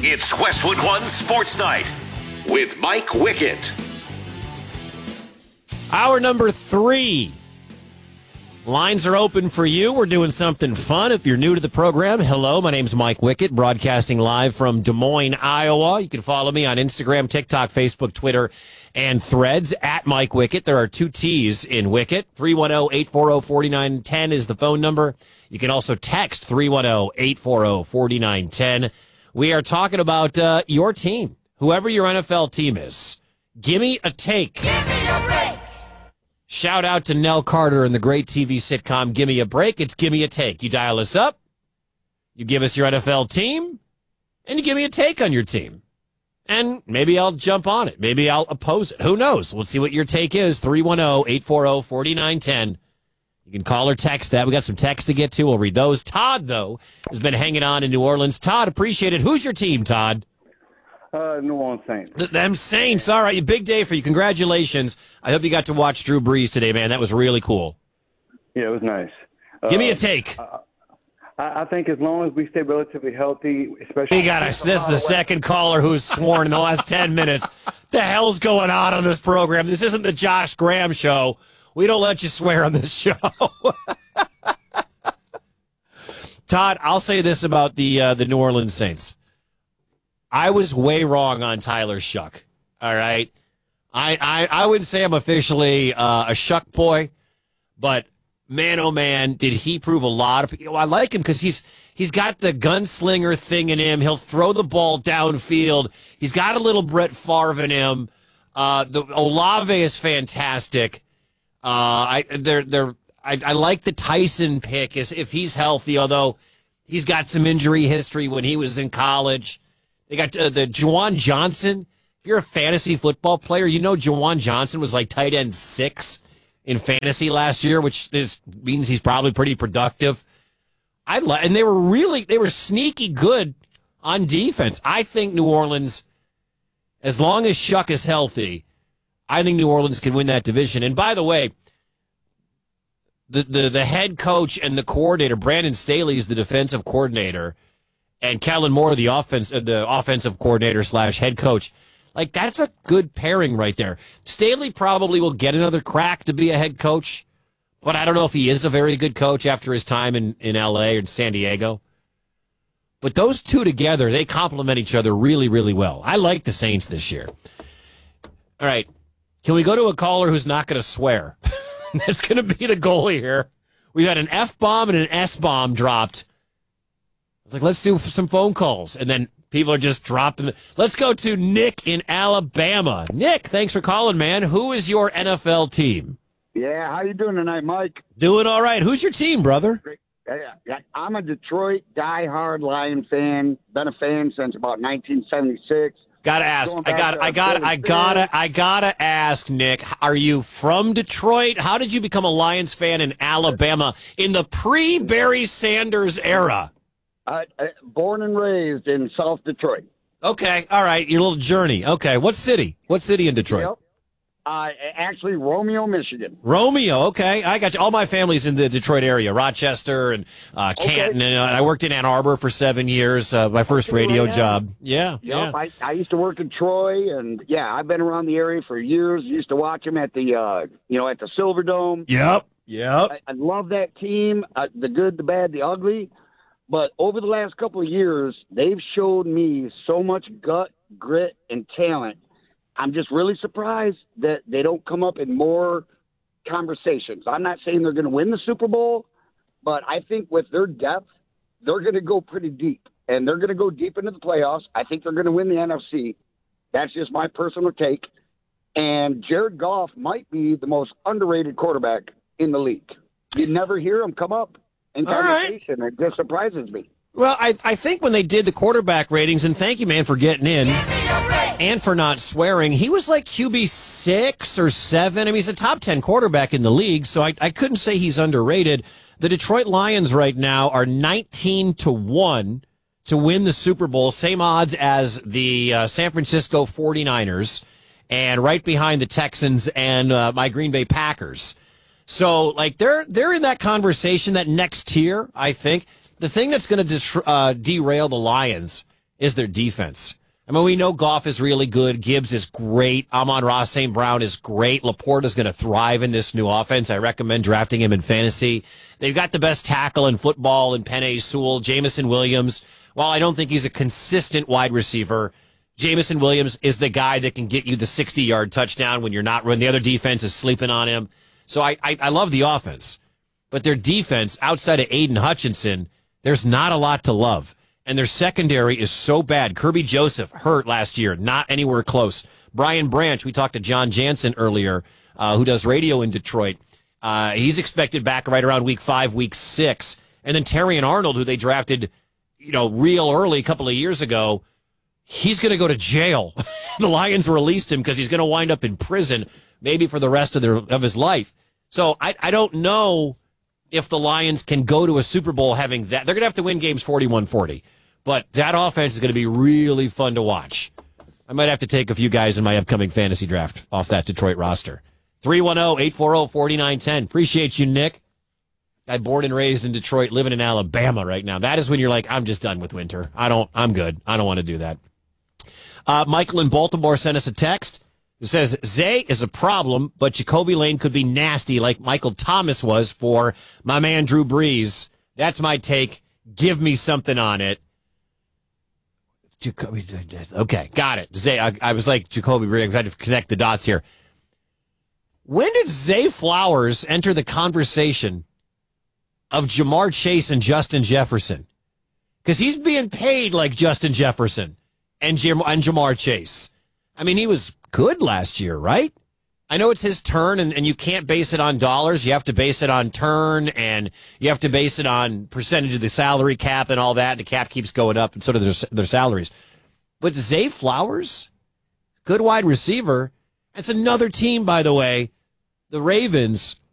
It's Westwood One Sports Night with Mike Wickett. Hour number 3. Lines are open for you. We're doing something fun. If you're new to the program, hello, my name's Mike Wickett, broadcasting live from Des Moines, Iowa. You can follow me on Instagram, TikTok, Facebook, Twitter, and Threads, at Mike Wickett. There are 2 T's in Wickett. 310-840-4910 is the phone number. You can also text 310-840-4910. We are talking about your team, whoever your NFL team is. Gimme a take. Give me a break. Shout out to Nell Carter and the great TV sitcom Gimme a Break. It's Gimme a Take. You dial us up, you give us your NFL team, and you give me a take on your team. And maybe I'll jump on it. Maybe I'll oppose it. Who knows? Let's see what your take is. 310-840-4910. You can call or text that. We got some texts to get to. We'll read those. Todd, though, has been hanging on in New Orleans. Todd, appreciate it. Who's your team, Todd? New Orleans Saints. Them Saints. All right, big day for you. Congratulations. I hope you got to watch Drew Brees today, man. That was really cool. Yeah, it was nice. Give me a take. I think as long as we stay relatively healthy, especially... We got us. This is the second caller who's sworn in the last 10 minutes. The hell's going on this program? This isn't the Josh Graham show. We don't let you swear on this show. Todd, I'll say this about the New Orleans Saints. I was way wrong on Tyler Shuck. All right. I wouldn't say I'm officially a Shuck boy, but man, oh man, did he prove a lot of people. I like him because he's got the gunslinger thing in him. He'll throw the ball downfield. He's got a little Brett Favre in him. The Olave is fantastic. I like the Tyson pick if he's healthy, although he's got some injury history when he was in college. They got the Juwan Johnson. If you're a fantasy football player, you know Juwan Johnson was like tight end 6 in fantasy last year, which means he's probably pretty productive. And they were sneaky good on defense. I think New Orleans, as long as Shuck is healthy, I think New Orleans can win that division. And by the way, the head coach and the coordinator, Brandon Staley, is the defensive coordinator, and Kellen Moore, the offensive coordinator / head coach. Like, that's a good pairing right there. Staley probably will get another crack to be a head coach, but I don't know if he is a very good coach after his time in L.A. or in San Diego. But those two together, they complement each other really, really well. I like the Saints this year. All right. Can we go to a caller who's not going to swear? That's going to be the goal here. We got an F-bomb and an S-bomb dropped. I was like, let's do some phone calls. And then people are just dropping. Let's go to Nick in Alabama. Nick, thanks for calling, man. Who is your NFL team? Yeah, how you doing tonight, Mike? Doing all right. Who's your team, brother? Great. I'm a Detroit diehard Lion fan. Been a fan since about 1976. Gotta ask. I gotta ask, Nick. Are you from Detroit? How did you become a Lions fan in Alabama in the pre-Barry Sanders era? Born and raised in South Detroit. Okay, all right. Your little journey. Okay, what city? What city in Detroit? Yep. Actually, Romeo, Michigan. Romeo. Okay, I got you. All my family's in the Detroit area, Rochester and Canton, and I worked in Ann Arbor for 7 years. My first radio job. Yeah. Yep. Yeah. I used to work in Troy, and I've been around the area for years. Used to watch them at the at the Silverdome. Yep. I love that team. The good, the bad, the ugly. But over the last couple of years, they've showed me so much gut, grit, and talent. I'm just really surprised that they don't come up in more conversations. I'm not saying they're going to win the Super Bowl, but I think with their depth, they're going to go pretty deep. And they're going to go deep into the playoffs. I think they're going to win the NFC. That's just my personal take. And Jared Goff might be the most underrated quarterback in the league. You never hear him come up in conversation. Right. It just surprises me. Well, I think when they did the quarterback ratings, and thank you, man, for getting in and for not swearing, he was like QB 6 or 7. I mean, he's a top 10 quarterback in the league, so I couldn't say he's underrated. The Detroit Lions right now are 19-1 to win the Super Bowl, same odds as the San Francisco 49ers, and right behind the Texans and my Green Bay Packers. So, like, they're in that conversation, that next tier, I think. The thing that's going to derail the Lions is their defense. I mean, we know Goff is really good. Gibbs is great. Amon-Ra St. Brown is great. Laporte is going to thrive in this new offense. I recommend drafting him in fantasy. They've got the best tackle in football in Penei Sewell. Jamison Williams, while I don't think he's a consistent wide receiver, Jamison Williams is the guy that can get you the 60-yard touchdown when the other defense is sleeping on him. So I love the offense. But their defense, outside of Aiden Hutchinson, there's not a lot to love. And their secondary is so bad. Kirby Joseph hurt last year, not anywhere close. Brian Branch, we talked to John Jansen earlier, who does radio in Detroit. He's expected back right around week 5, week 6. And then Terrion Arnold, who they drafted, real early a couple of years ago, he's going to go to jail. The Lions released him because he's going to wind up in prison, maybe for the rest of his life. So I don't know if the Lions can go to a Super Bowl having that. They're going to have to win games 41-40. But that offense is going to be really fun to watch. I might have to take a few guys in my upcoming fantasy draft off that Detroit roster. 310-840-4910. Appreciate you, Nick. Guy born and raised in Detroit, living in Alabama right now. That is when you're like, I'm just done with winter. I'm good. I don't want to do that. Michael in Baltimore sent us a text. It says, Zay is a problem, but Jacoby Lane could be nasty like Michael Thomas was for my man Drew Brees. That's my take. Give me something on it. Jacoby, okay, got it. Zay, I was like, Jacoby Brees, I had to connect the dots here. When did Zay Flowers enter the conversation of Jamar Chase and Justin Jefferson? Because he's being paid like Justin Jefferson and Jamar Chase. I mean, he was good last year, right? I know it's his turn, and you can't base it on dollars. You have to base it on turn, and you have to base it on percentage of the salary cap and all that. The cap keeps going up, and so do their salaries. But Zay Flowers, good wide receiver. That's another team, by the way, the Ravens,